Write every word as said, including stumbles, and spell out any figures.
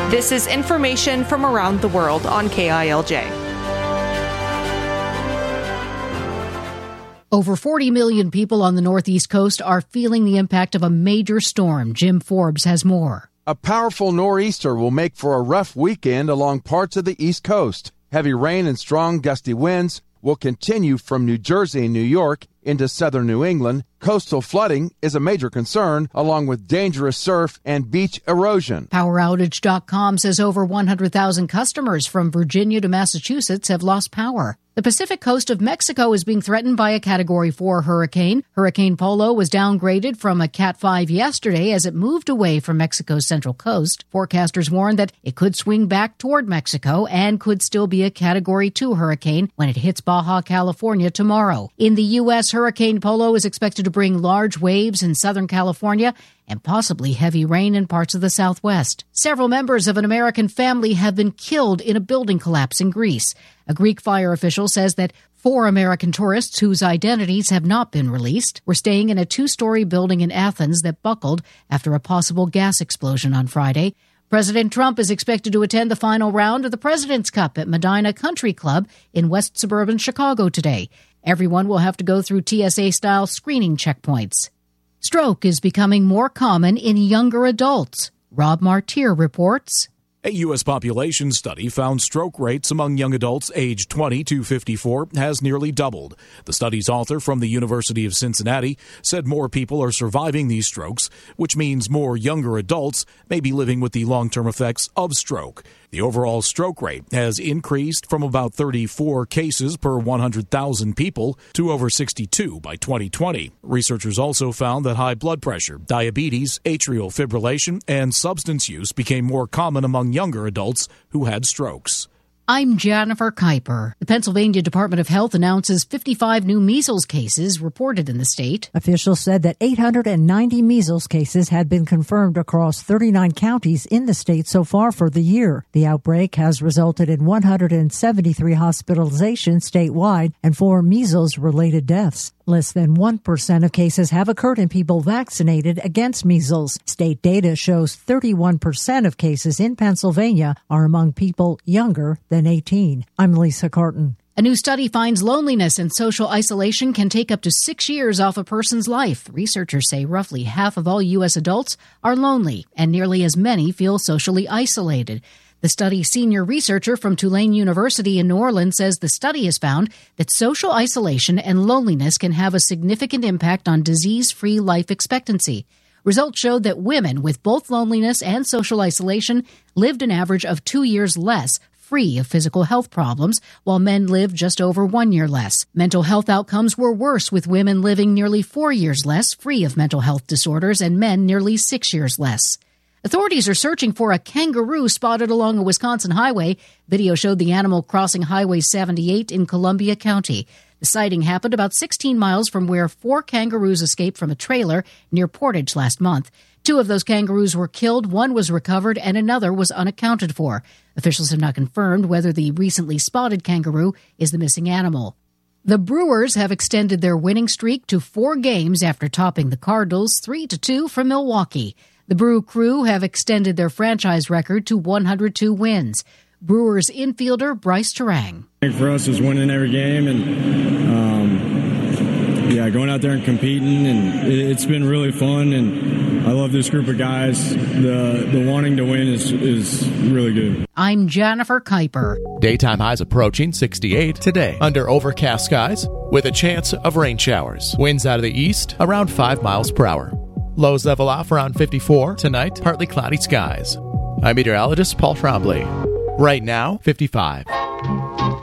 This is information from around the world on K I L J. Over forty million people on the Northeast coast are feeling the impact of a major storm. Jim Forbes has more. A powerful nor'easter will make for a rough weekend along parts of the East Coast. Heavy rain and strong gusty winds will continue from New Jersey and New York into southern New England. Coastal flooding is a major concern, along with dangerous surf and beach erosion. Power Outage dot com says over one hundred thousand customers from Virginia to Massachusetts have lost power. The Pacific coast of Mexico is being threatened by a Category four hurricane. Hurricane Polo was downgraded from a Cat five yesterday as it moved away from Mexico's central coast. Forecasters warn that it could swing back toward Mexico and could still be a Category two hurricane when it hits Baja California tomorrow. In the U S, Hurricane Polo is expected to bring large waves in Southern California and possibly heavy rain in parts of the Southwest. Several members of an American family have been killed in a building collapse in Greece. A Greek fire official says that four American tourists whose identities have not been released were staying in a two-story building in Athens that buckled after a possible gas explosion on Friday. President Trump is expected to attend the final round of the President's Cup at Medina Country Club in west suburban Chicago today. Everyone will have to go through T S A-style screening checkpoints. Stroke is becoming more common in younger adults. Rob Martyr reports. A U S population study found stroke rates among young adults aged twenty to fifty-four has nearly doubled. The study's author from the University of Cincinnati said more people are surviving these strokes, which means more younger adults may be living with the long-term effects of stroke. The overall stroke rate has increased from about thirty-four cases per one hundred thousand people to over sixty-two by twenty twenty. Researchers also found that high blood pressure, diabetes, atrial fibrillation, and substance use became more common among younger adults who had strokes. I'm Jennifer Kuiper. The Pennsylvania Department of Health announces fifty-five new measles cases reported in the state. Officials said that eight hundred ninety measles cases had been confirmed across thirty-nine counties in the state so far for the year. The outbreak has resulted in one hundred seventy-three hospitalizations statewide and four measles-related deaths. Less than one percent of cases have occurred in people vaccinated against measles. State data shows thirty-one percent of cases in Pennsylvania are among people younger than eighteen. I'm Lisa Carton. A new study finds loneliness and social isolation can take up to six years off a person's life. Researchers say roughly half of all U S adults are lonely, and nearly as many feel socially isolated. The study's senior researcher from Tulane University in New Orleans says the study has found that social isolation and loneliness can have a significant impact on disease-free life expectancy. Results showed that women with both loneliness and social isolation lived an average of two years less free of physical health problems, while men lived just over one year less. Mental health outcomes were worse, with women living nearly four years less free of mental health disorders and men nearly six years less. Authorities are searching for a kangaroo spotted along a Wisconsin highway. Video showed the animal crossing Highway seventy-eight in Columbia County. The sighting happened about sixteen miles from where four kangaroos escaped from a trailer near Portage last month. Two of those kangaroos were killed, one was recovered, and another was unaccounted for. Officials have not confirmed whether the recently spotted kangaroo is the missing animal. The Brewers have extended their winning streak to four games after topping the Cardinals three to two from Milwaukee. The Brew Crew have extended their franchise record to one hundred two wins. Brewers infielder Bryce Terang. I think for us is winning every game and, um, yeah, going out there and competing, and it, it's been really fun, and I love this group of guys. The the wanting to win is, is really good. I'm Jennifer Kuiper. Daytime highs approaching sixty-eight today under overcast skies with a chance of rain showers. Winds out of the east around five miles per hour. Lows level off around fifty-four. Tonight, partly cloudy skies. I'm meteorologist Paul Trombley. Right now, fifty-five.